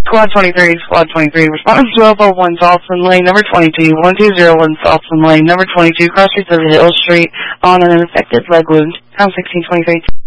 Squad 23, Squad 23, response to 1201 Saltzman Lane, number 22, 1201 Saltzman Lane, number 22, cross streets of Hill Street, on an infected leg wound, pound 1623.